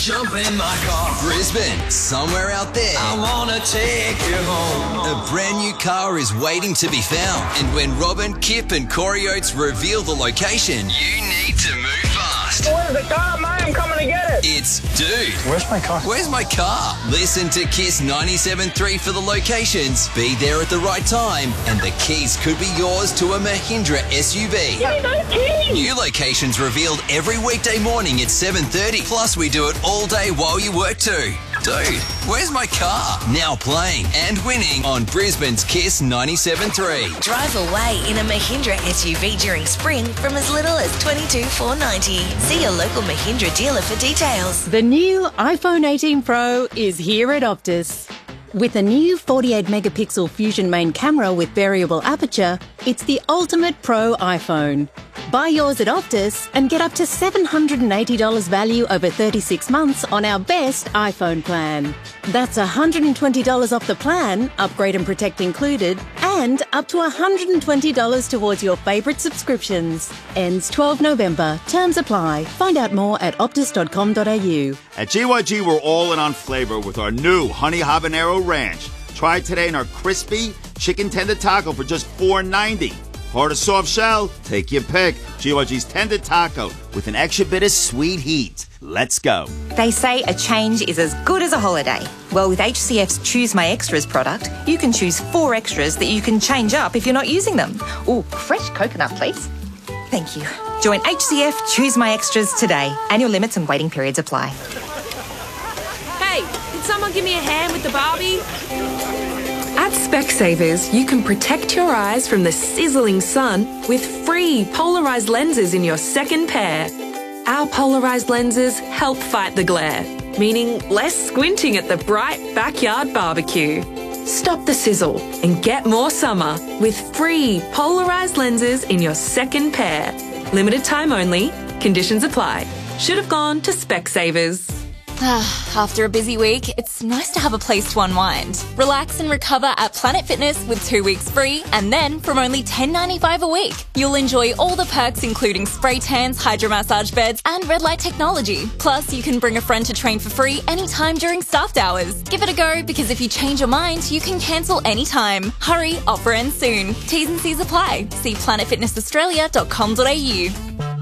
Jump in my car. Brisbane, somewhere out there. I wanna take you home. A brand new car is waiting to be found. And when Robin, Kip and Corey Oates reveal the location, you need to move fast. Where's the car, mate? I'm coming to get it. It's Dude. Where's my car? Where's my car? Listen to Kiss 97.3 for the locations. Be there at the right time. And the keys could be yours to a Mahindra SUV. No kidding. New locations revealed every weekday morning at 7:30. Plus, we do it all day while you work too. Dude, where's my car? Now playing and winning on Brisbane's Kiss 97.3. Drive away in a Mahindra SUV during spring from as little as $22,490. See your local Mahindra dealer for details. The new iPhone 18 Pro is here at Optus. With a new 48-megapixel Fusion main camera with variable aperture, it's the ultimate pro iPhone. Buy yours at Optus and get up to $780 value over 36 months on our best iPhone plan. That's $120 off the plan, upgrade and protect included, and up to $120 towards your favourite subscriptions. Ends 12 November. Terms apply. Find out more at optus.com.au. At GYG, we're all in on flavour with our new Honey Habanero Ranch. Try it today in our crispy chicken tender taco for just $4.90. Hard or soft shell? Take your pick. GYG's tender taco with an extra bit of sweet heat. Let's go. They say a change is as good as a holiday. Well, with HCF's Choose My Extras product, you can choose 4 extras that you can change up if you're not using them. Ooh, fresh coconut, please. Thank you. Join HCF Choose My Extras today. Annual limits and waiting periods apply. Hey, can someone give me a hand with the Barbie? At Specsavers, you can protect your eyes from the sizzling sun with free polarised lenses in your second pair. Our polarised lenses help fight the glare, meaning less squinting at the bright backyard barbecue. Stop the sizzle and get more summer with free polarised lenses in your second pair. Limited time only. Conditions apply. Should have gone to Specsavers. After a busy week, it's nice to have a place to unwind. Relax and recover at Planet Fitness with 2 weeks free, and then from only $10.95 a week, you'll enjoy all the perks including spray tans, hydromassage beds, and red light technology. Plus, you can bring a friend to train for free anytime during staffed hours. Give it a go, because if you change your mind, you can cancel anytime. Hurry, offer ends soon. T's and C's apply. See planetfitnessaustralia.com.au.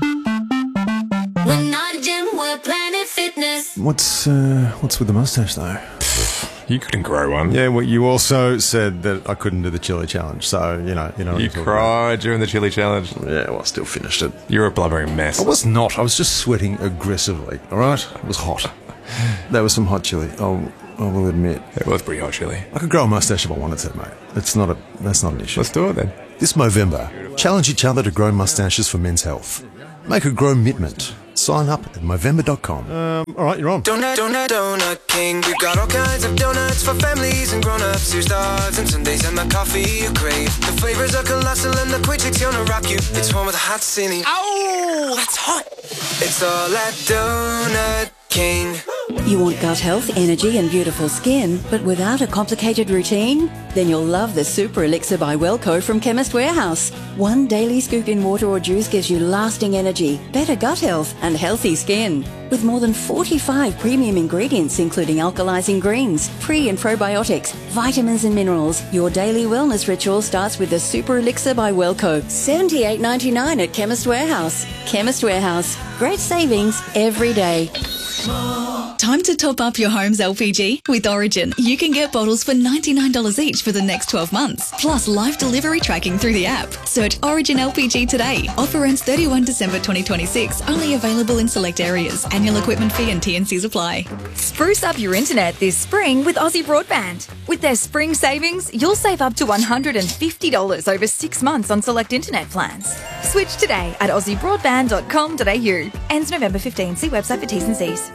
We're not a gym, we're Planet Fitness. What's with the mustache though? You couldn't grow one. Yeah, well, you also said that I couldn't do the chili challenge, so you know. You cried during the chili challenge. Yeah, well, I still finished it. You're a blubbering mess. I was not. I was just sweating aggressively. All right, it was hot. That was some hot chili. I will admit. It was pretty hot chili. I could grow a mustache if I wanted to, mate. That's not an issue. Let's do it then. This Movember, challenge each other to grow mustaches for men's health. Make a grow mitment. Sign up at Movember.com. All right, you're on. Donut King. We got all kinds of donuts for families and grown-ups. Here's dogs and Sundays and the coffee you crave. The flavors are colossal and the quick chick's gonna rock you. It's home with a hot cine. Ow, that's hot. It's all at Donut King. You want gut health, energy and beautiful skin, but without a complicated routine? Then you'll love the Super Elixir by Wellco from Chemist Warehouse. 1 daily scoop in water or juice gives you lasting energy, better gut health and healthy skin. With more than 45 premium ingredients including alkalizing greens, pre and probiotics, vitamins and minerals, your daily wellness ritual starts with the Super Elixir by Wellco. $78.99 at Chemist Warehouse. Chemist Warehouse. Great savings every day. Time to top up your home's LPG with Origin. You can get bottles for $99 each for the next 12 months, plus live delivery tracking through the app. Search Origin LPG today. Offer ends 31 December 2026. Only available in select areas. Annual equipment fee and T&Cs apply. Spruce up your internet this spring with Aussie Broadband. With their spring savings, you'll save up to $150 over 6 months on select internet plans. Switch today at aussiebroadband.com.au. Ends November 15. See website for T's and C's.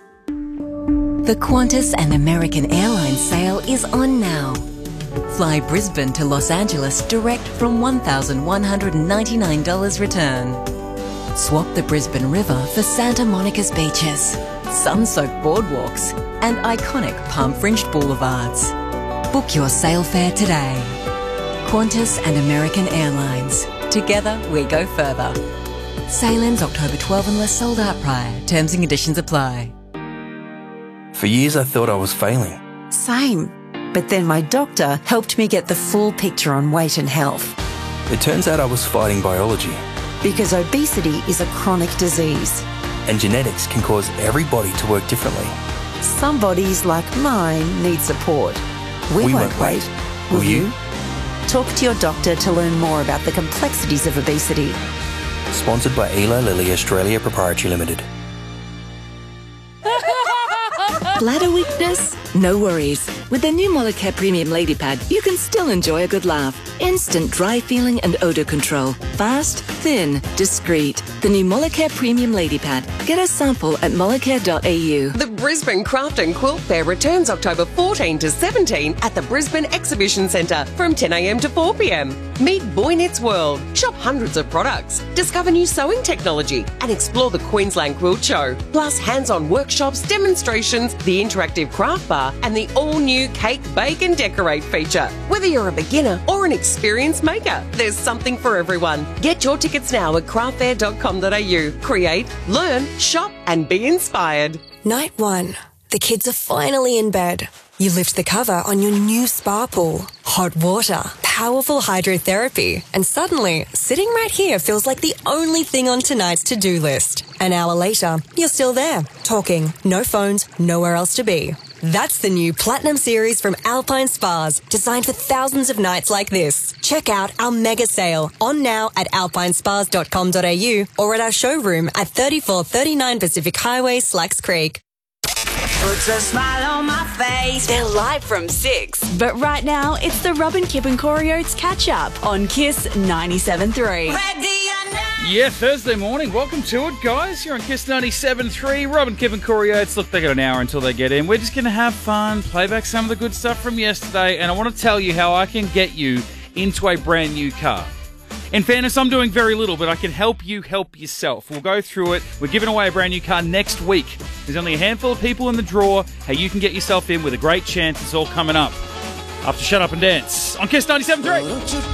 The Qantas and American Airlines sale is on now. Fly Brisbane to Los Angeles direct from $1,199 return. Swap the Brisbane River for Santa Monica's beaches, sun-soaked boardwalks and iconic palm-fringed boulevards. Book your sail fare today. Qantas and American Airlines. Together we go further. Sail ends October 12 unless sold out prior. Terms and conditions apply. For years I thought I was failing. Same. But then my doctor helped me get the full picture on weight and health. It turns out I was fighting biology. Because obesity is a chronic disease. And genetics can cause every body to work differently. Some bodies, like mine, need support. We won't wait. Will you? Talk to your doctor to learn more about the complexities of obesity. Sponsored by Eli Lilly Australia Proprietary Limited. Bladder weakness? No worries. With the new Molicare Premium Lady Pad, you can still enjoy a good laugh. Instant dry feeling and odour control. Fast, thin, discreet. The new Molicare Premium Lady Pad. Get a sample at molicare.au. The Brisbane Craft and Quilt Fair returns October 14 to 17 at the Brisbane Exhibition Centre from 10 a.m. to 4 p.m. Meet Boy Knits World. Shop hundreds of products. Discover new sewing technology and explore the Queensland Quilt Show. Plus hands-on workshops, demonstrations, the interactive craft bar and the all-new Cake, Bake and Decorate feature. Whether you're a beginner or an experienced maker, there's something for everyone. Get your tickets now at craftfair.com.au. Create, learn, shop and be inspired. Night 1. The kids are finally in bed. You lift the cover on your new spa pool. Hot water, powerful hydrotherapy, and suddenly, sitting right here feels like the only thing on tonight's to-do list. An hour later, you're still there, talking, no phones, nowhere else to be. That's the new Platinum Series from Alpine Spas, designed for thousands of nights like this. Check out our mega sale, on now at alpinespas.com.au or at our showroom at 3439 Pacific Highway, Slacks Creek. Puts a smile on my face. They're live from 6. But right now, it's the Robin Kipp and Corey Oates catch-up on KISS 97.3. Yeah, Thursday morning. Welcome to it, guys. You're on KISS 97.3. Robin Kipp and Corey Oates. Look, they got an hour until they get in. We're just going to have fun, play back some of the good stuff from yesterday, and I want to tell you how I can get you into a brand new car. In fairness, I'm doing very little, but I can help you help yourself. We'll go through it. We're giving away a brand new car next week. There's only a handful of people in the draw. How you can get yourself in with a great chance. It's all coming up after Shut Up and Dance on KISS 97.3.